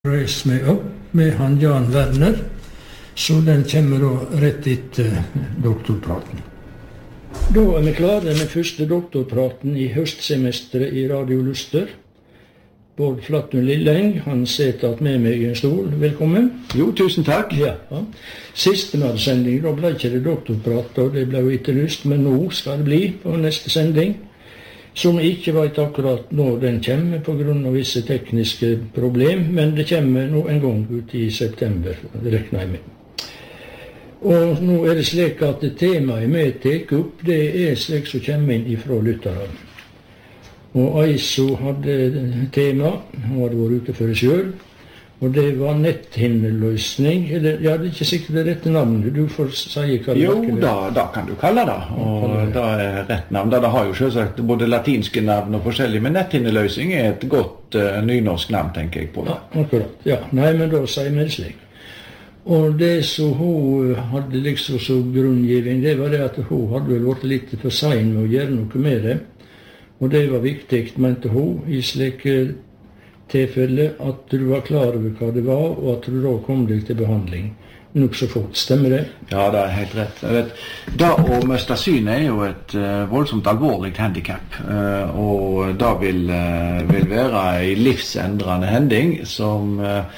Reis meg opp med han Jan Werner, så den kommer da rett etter doktorpraten. Da vi klare med første doktorpraten i høstsemesteret i Radio Luster. Bård Flatun Lilleng, han sitter med meg i en stol. Velkommen. Jo, tusen takk. Ja. Siste sending, da ble ikke det doktorprat, og det ble jo etterlyst, men nå skal det bli på neste sending. Som jeg ikke vet akkurat når den kommer på grunn av visse tekniske problem, men det kommer nå en gang ut i september, det regner jeg med. Og nå er det slik at temaet vi tar opp, det er slik som kommer inn ifra lytterne. Og Aiso hadde tema, han hadde vært ute for det selv, og det var netthinneløsning. Ja, det er ikke sikkert det rette navnet, du får si hva det er. Jo, da kan du kalle det, og det er rett navn. Det har jo selvsagt både latinske navn og forskjellige, men netthinneløsning er et godt nynorsk navn, tenker jeg på det. Ja, akkurat. Ja, nei, men da sier vi det slik. Og det som hun hadde liksom som grunngivning, det var det at hun hadde vel vært litt for sein med å gjøre noe med det. Og det var viktig, mente hun, i slike tilfelle at du var klar over hva det var, og at du da kom deg til behandling. Nok så fort, stemmer det? Ja, det er helt rett. Jeg vet, da å miste synet er jo et voldsomt alvorlig handicap, og da vil være en livsendrende hending som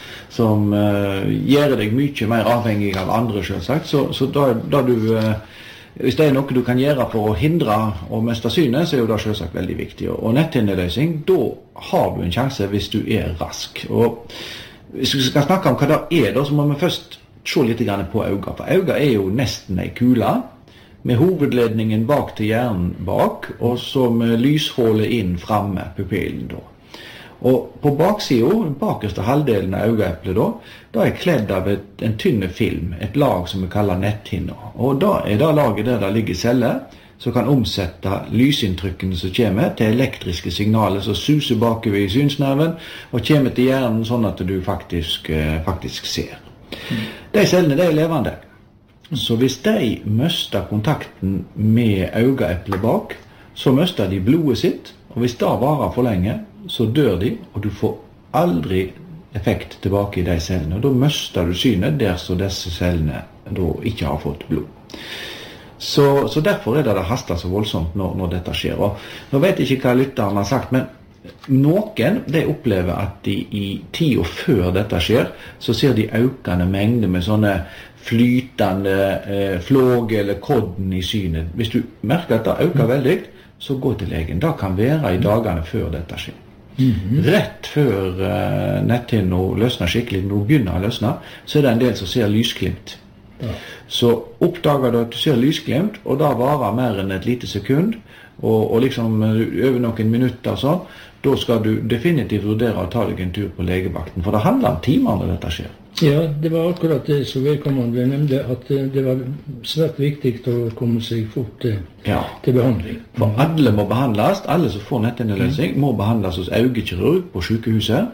gjør deg mye mer avhengig av andre, selvsagt. Så da du... Hvis det er noe du kan gjøre for å hindre å miste synet, så er jo det selvsagt veldig viktig. Og netthinneløsning, da har du en sjanse hvis du er rask. Og hvis vi skal snakke om hva det er, så må vi først se litt på øynene. For øynene er jo nesten en kule, med hovedledningen bak til hjernen bak, og så med lyshålet inn fremme, pupillen da. Og på baksiden, bakerste halvdelen av øyeeplet da er kledd av en tynne film, et lag som vi kaller netthinner. Og da er det laget der det ligger celler, som kan omsette lysinntrykkene som kommer til elektriske signaler som suser bakover i synsnerven, og kommer til hjernen sånn at du faktisk ser. De cellene, de er levende. Så hvis de mister kontakten med øyeeplet bak, så mister de blodet sitt, og hvis det varer for lenge, så dør de, og du får aldri effekt tilbake i de cellene. Og da mister du synet der så disse cellene da ikke har fått blod. Så derfor er det hastet så voldsomt når dette skjer. Og nå vet jeg ikke hva lytteren har sagt, men noen de opplever at de i tiden før dette skjer, så ser de økende mengder med sånne flytende flåg eller kodden i synet. Hvis du merker at det øker veldig, så gå til legen. Det kan være i dagene før dette skjer. Rett før netthinnen løsner skikkelig, når du begynner å løsne, så er det en del som ser lysglimt. Ja. Så oppdager du at du ser lysglimt, og da varer mer enn et lite sekund, og liksom over noen minutter sånn, da skal du definitivt vurdere å ta deg en tur på legevakten, for det handler om timer når dette skjer. Ja, det var akkurat det som vedkommende nevnte, at det var svært viktig å komme seg fort til behandling. For alle må behandles, alle som får netthinneløsning må behandles hos øyekirurg på sykehuset,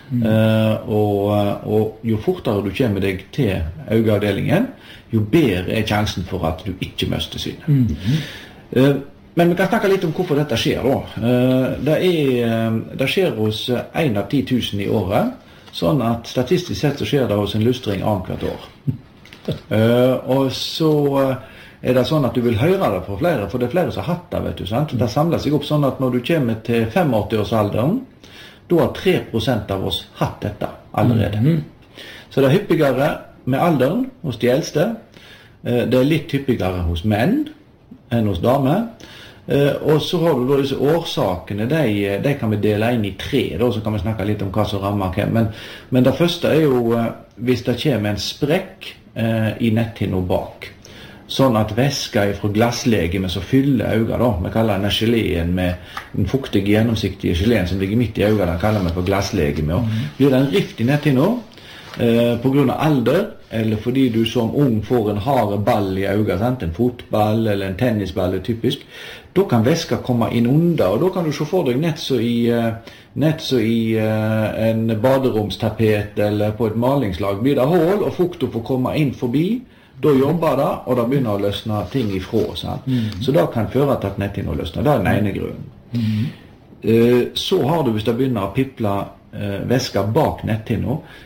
og jo fortere du kommer deg til øyeavdelingen, jo bedre er sjansen for at du ikke mister synet. Men vi kan snakke litt om hvorfor dette skjer da. Det skjer hos 1 av 10 000 i året, sånn at statistisk sett så skjer det hos en lystring annethvert år. Og så er det sånn at du vil høre det fra flere, for det er flere som har hatt det, vet du, sant? Det samler seg opp sånn at når du kommer til 85-årsalderen, da har 3% av oss hatt dette allerede. Så det er hyppigere med alderen hos de eldste. Det er litt hyppigere hos menn enn hos damer. Og så har du da disse årsakene, de kan vi dele inn i 3, da, så kan vi snakke litt om hva som rammer hvem. Men det første er jo hvis det kommer en sprekk i netthinna bak. Sånn at væska fra glasslegemet som fyller øynene, da, vi kaller denne geleen med den fuktige, gjennomsiktige geleen som ligger midt i øynene, den kaller vi for glasslegemet. Og blir det en rift i netthinna på grunn av alder, eller fordi du som ung får en hard ball i øynene, en fotball eller en tennisball er typisk, da kan væska komme inn under, og da kan du se for deg nett så i en baderomstapet eller på et malingslag blir det hål, og fukten får komme inn forbi, da jobber det, og da begynner å løsne ting ifra. Så da kan føre til at netthinna løsner. Det er den ene grunnen. Så har du, hvis det begynner å piple væska bak netthinna,